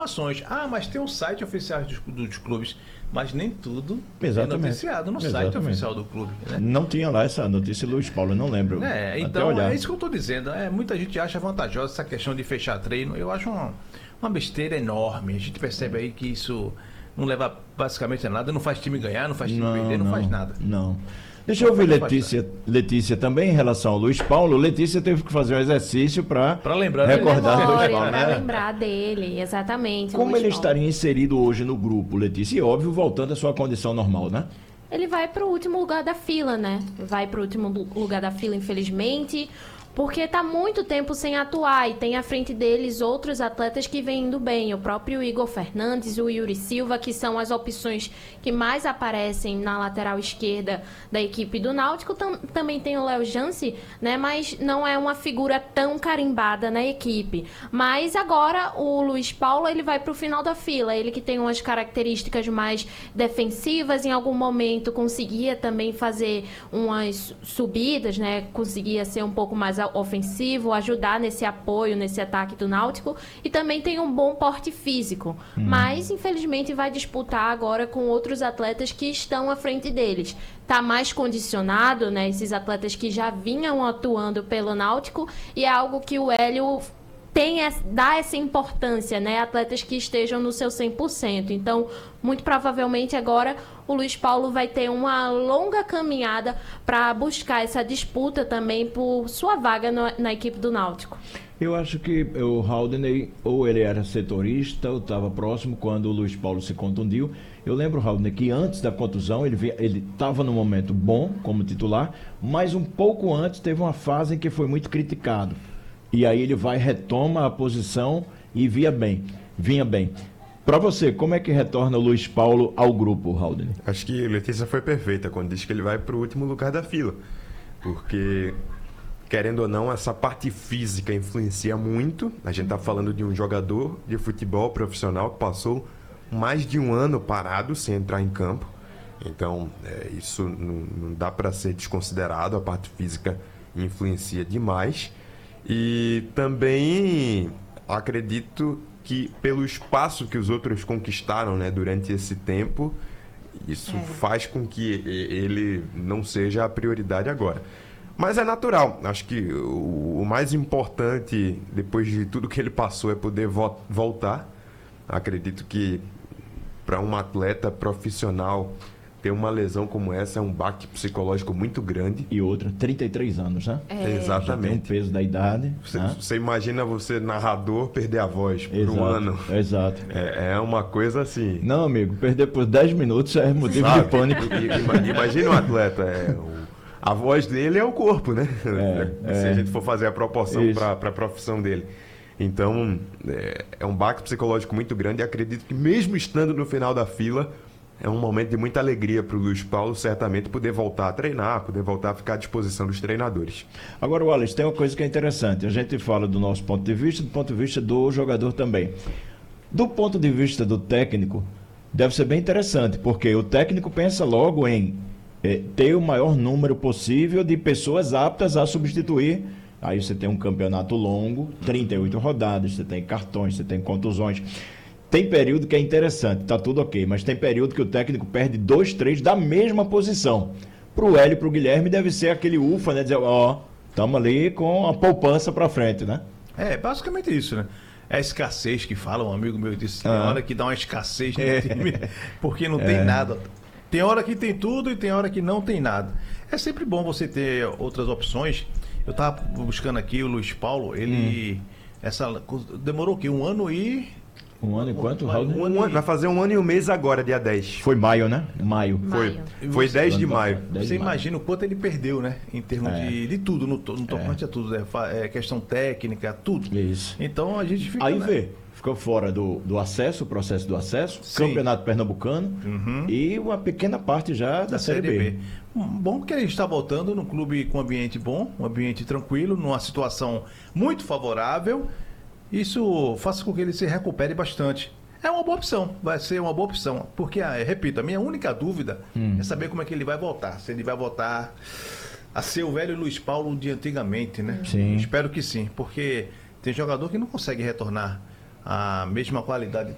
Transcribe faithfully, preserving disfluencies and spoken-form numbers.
informações. Ah, mas tem um site oficial dos, dos clubes, mas nem tudo Exatamente. é noticiado no Exatamente. site oficial do clube. Né? Não tinha lá essa notícia, Luiz Paulo, eu não lembro. É, então é isso que eu estou dizendo. É, muita gente acha vantajosa essa questão de fechar treino. Eu acho uma, uma besteira enorme. A gente percebe aí que isso não leva basicamente a nada, não faz time ganhar, não faz time não, perder, não, não faz nada. Não. Deixa eu ouvir Letícia, Letícia também em relação ao Luiz Paulo. Letícia teve que fazer um exercício para lembrar recordar do Luiz Paulo, para né? lembrar dele, exatamente. Como Luiz ele Paulo. estaria inserido hoje no grupo, Letícia? E óbvio, voltando à sua condição normal, né? Ele vai para o último lugar da fila, né? Vai para o último lugar da fila, infelizmente, porque está muito tempo sem atuar e tem à frente deles outros atletas que vêm indo bem. O próprio Igor Fernandes, o Yuri Silva, que são as opções que mais aparecem na lateral esquerda da equipe do Náutico. Tam- também tem o Léo Jansi, né? Mas não é uma figura tão carimbada na equipe. Mas agora o Luiz Paulo, ele vai para o final da fila. Ele que tem umas características mais defensivas, em algum momento conseguia também fazer umas subidas, né? Conseguia ser um pouco mais ofensivo, ajudar nesse apoio, nesse ataque do Náutico, e também tem um bom porte físico, hum. mas infelizmente vai disputar agora com outros atletas que estão à frente deles. Está mais condicionado, né, esses atletas que já vinham atuando pelo Náutico, e é algo que o Hélio tem, dá essa importância, né? Atletas que estejam no seu cem por cento. Então, muito provavelmente agora o Luiz Paulo vai ter uma longa caminhada para buscar essa disputa também por sua vaga no, na equipe do Náutico. Eu acho que o Haldney, ou ele era setorista, ou estava próximo quando o Luiz Paulo se contundiu. Eu lembro, Haldney, que antes da contusão ele estava num momento bom como titular, mas um pouco antes teve uma fase em que foi muito criticado. E aí ele vai, retoma a posição e via bem, vinha bem. Para você, como é que retorna o Luiz Paulo ao grupo, Haldney? Acho que Letícia foi perfeita quando disse que ele vai para o último lugar da fila. Porque, querendo ou não, essa parte física influencia muito. A gente está falando de um jogador de futebol profissional que passou mais de um ano parado sem entrar em campo. Então, é, isso não, não dá para ser desconsiderado. A parte física influencia demais. E também acredito que pelo espaço que os outros conquistaram, né, durante esse tempo, isso é. faz com que ele não seja a prioridade agora. Mas é natural. Acho que o, o mais importante, depois de tudo que ele passou, é poder vo- voltar. Acredito que para um atleta profissional ter uma lesão como essa é um baque psicológico muito grande. E outra, trinta e três anos, né? É. Exatamente. Já tem um peso da idade. Você, né? você imagina você, narrador, perder a voz por Exato, um ano. Exato. É, é uma coisa assim... Não, amigo, perder por dez minutos é motivo Sabe? de pânico. Imagina um atleta, é, o, a voz dele é o corpo, né? É, Se é. a gente for fazer a proporção para a profissão dele. Então, é, é um baque psicológico muito grande e acredito que mesmo estando no final da fila, é um momento de muita alegria para o Luiz Paulo, certamente, poder voltar a treinar, poder voltar a ficar à disposição dos treinadores. Agora, Wallace, tem uma coisa que é interessante. A gente fala do nosso ponto de vista, do ponto de vista do jogador também. Do ponto de vista do técnico, deve ser bem interessante, porque o técnico pensa logo em eh, ter o maior número possível de pessoas aptas a substituir. Aí você tem um campeonato longo, trinta e oito rodadas, você tem cartões, você tem contusões. Tem período que é interessante, tá tudo ok, mas tem período que o técnico perde dois, três da mesma posição. Pro Hélio e pro Guilherme deve ser aquele ufa, né? Dizer, ó, estamos ali com a poupança pra frente, né? É, basicamente isso, né? É a escassez que fala, um amigo meu disse, tem Ah. hora que dá uma escassez no É. time, porque não tem É. nada. Tem hora que tem tudo e tem hora que não tem nada. É sempre bom você ter outras opções. Eu tava buscando aqui o Luiz Paulo, ele... Hum. Essa, demorou o quê? Um ano e... Um ano e quanto, Um Raul? ano- Um ano, vai fazer um ano e um mês agora, dia dez. Foi maio, né? Maio. Foi, Maio. foi você- dez de maio. dez Você de maio. imagina o quanto ele perdeu, né? Em termos É. de, de tudo, no, to- no tocante a tudo. Né? Fa- É questão técnica, tudo. Isso. Então a gente fica... Aí né? vê, ficou fora do, do acesso, o processo do acesso, Sim. campeonato pernambucano Uhum. e uma pequena parte já da, da Série B. Hum, Bom que a gente está voltando num clube com ambiente bom, um ambiente tranquilo, numa situação muito favorável. Isso faz com que ele se recupere bastante. É uma boa opção, vai ser uma boa opção. Porque, ah, repito, a minha única dúvida Hum. é saber como é que ele vai voltar. Se ele vai voltar a ser o velho Luiz Paulo de antigamente, né? Sim. Espero que sim, porque tem jogador que não consegue retornar a mesma qualidade